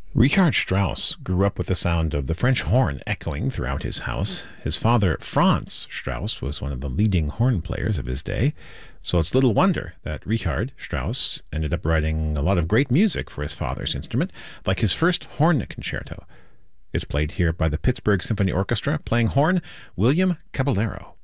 Richard Strauss grew up with the sound of the French horn echoing throughout his house. His father, Franz Strauss, was one of the leading horn players of his day, so it's little wonder that Richard Strauss ended up writing a lot of great music for his father's instrument, like his first horn concerto. It's played here by the Pittsburgh Symphony Orchestra, playing horn, William Caballero.